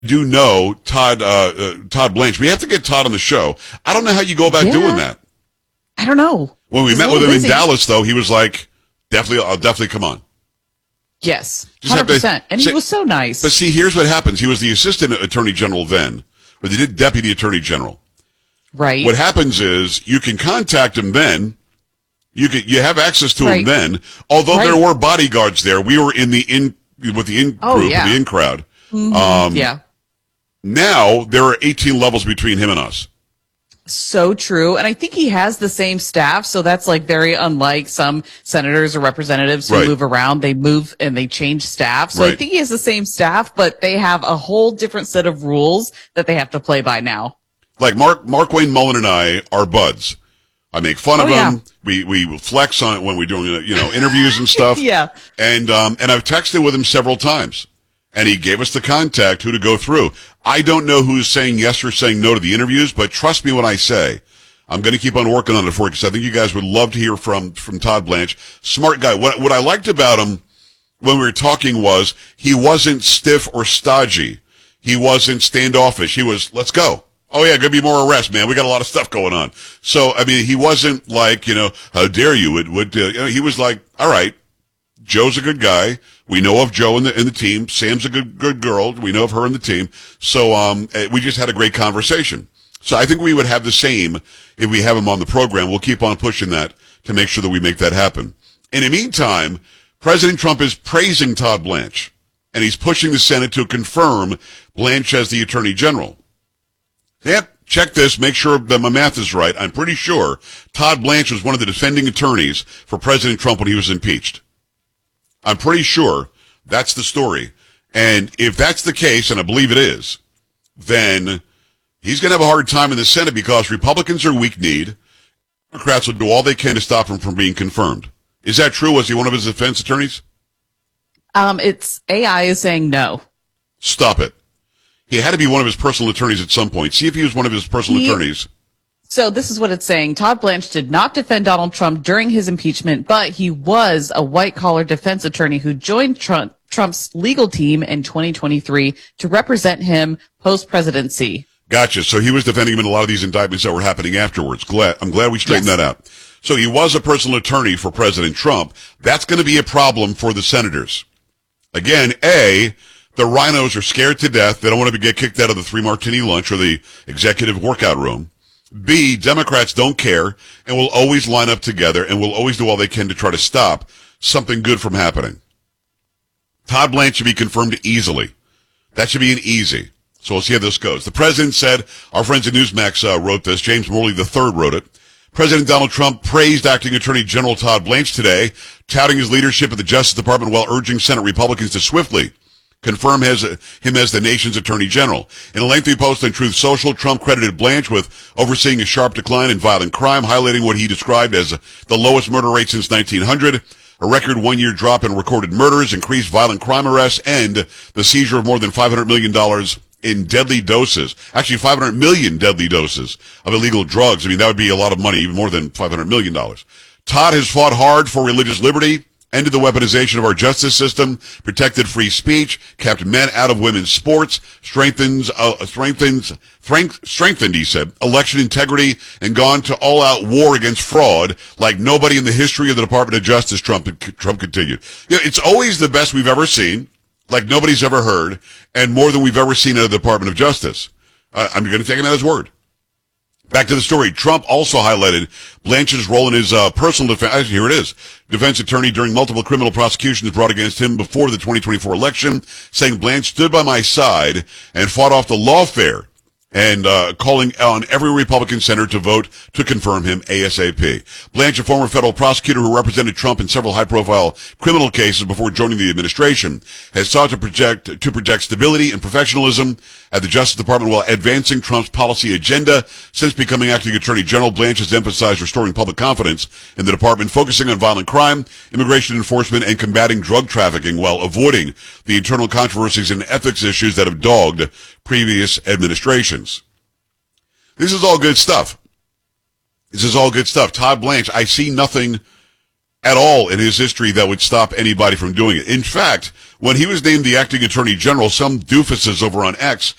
do know Todd Blanche. We have to get Todd on the show. I don't know how you go about doing that. I don't know. When we He's met a with him little in busy. Dallas, though, he was like, I'll definitely come on. Yes, Just have 100%. And he say- was so nice. But see, here's what happens. He was the assistant attorney general then, or the deputy attorney general. Right. What happens is you can contact him then. You have access to him Right. then. Although Right. there were bodyguards there, we were with the in Oh, group, yeah. the in crowd. Yeah. Now there are 18 levels between him and us. So true. And I think he has the same staff. So that's like very unlike some senators or representatives who Right. move around. They move and they change staff. So I Right. think he has the same staff, but they have a whole different set of rules that they have to play by now. Like Mark Wayne Mullen and I are buds. I make fun of yeah. him. We will flex on it when we're doing interviews and stuff. Yeah. And I've texted with him several times, and he gave us the contact who to go through. I don't know who's saying yes or saying no to the interviews, but trust me when I say I'm going to keep on working on it for you because I think you guys would love to hear from Todd Blanche. Smart guy. What I liked about him when we were talking was he wasn't stiff or stodgy. He wasn't standoffish. He was, let's go. Oh yeah, gonna be more arrests, man. We got a lot of stuff going on. So, I mean, he wasn't like, how dare you? He was like, all right, Joe's a good guy. We know of Joe in the team. Sam's a good girl. We know of her in the team. So, we just had a great conversation. So I think we would have the same if we have him on the program. We'll keep on pushing that to make sure that we make that happen. In the meantime, President Trump is praising Todd Blanche, and he's pushing the Senate to confirm Blanche as the Attorney General. Yep, check this, make sure that my math is right. I'm pretty sure Todd Blanche was one of the defending attorneys for President Trump when he was impeached. I'm pretty sure that's the story. And if that's the case, and I believe it is, then he's going to have a hard time in the Senate because Republicans are weak-kneed. Democrats will do all they can to stop him from being confirmed. Is that true? Was he one of his defense attorneys? It's AI is saying no. Stop it. He had to be one of his personal attorneys at some point. See if he was one of his personal attorneys. So this is what it's saying. Todd Blanche did not defend Donald Trump during his impeachment, but he was a white-collar defense attorney who joined Trump's legal team in 2023 to represent him post-presidency. Gotcha. So he was defending him in a lot of these indictments that were happening afterwards. I'm glad we straightened Yes. that out. So he was a personal attorney for President Trump. That's going to be a problem for the senators. Again, the rhinos are scared to death. They don't want to get kicked out of the 3-martini lunch or the executive workout room. B, Democrats don't care and will always line up together and will always do all they can to try to stop something good from happening. Todd Blanche should be confirmed easily. That should be an easy. So we'll see how this goes. The president said, our friends at Newsmax wrote this, James Morley III wrote it. President Donald Trump praised Acting Attorney General Todd Blanche today, touting his leadership at the Justice Department while urging Senate Republicans to swiftly confirm him as the nation's Attorney General. In a lengthy post on Truth Social, Trump credited Blanche with overseeing a sharp decline in violent crime, highlighting what he described as the lowest murder rate since 1900, a record one-year drop in recorded murders, increased violent crime arrests, and the seizure of more than $500 million in deadly doses. Actually, 500 million deadly doses of illegal drugs. I mean, that would be a lot of money, even more than $500 million. Todd has fought hard for religious liberty, ended the weaponization of our justice system, protected free speech, kept men out of women's sports, strengthened, he said, election integrity, and gone to all-out war against fraud like nobody in the history of the Department of Justice, Trump continued. It's always the best we've ever seen, like nobody's ever heard, and more than we've ever seen out of the Department of Justice. I'm going to take him at his word. Back to the story. Trump also highlighted Blanche's role in his personal defense. Here it is. Defense attorney during multiple criminal prosecutions brought against him before the 2024 election, saying Blanche stood by my side and fought off the lawfare and calling on every Republican senator to vote to confirm him ASAP. Blanche, a former federal prosecutor who represented Trump in several high-profile criminal cases before joining the administration, has sought to project stability and professionalism at the Justice Department while advancing Trump's policy agenda. Since becoming acting attorney general, Blanche has emphasized restoring public confidence in the department, focusing on violent crime, immigration enforcement, and combating drug trafficking while avoiding the internal controversies and ethics issues that have dogged previous administrations. This is all good stuff. Todd Blanche, I see nothing at all in his history that would stop anybody from doing it. In fact, when he was named the acting attorney general, some doofuses over on X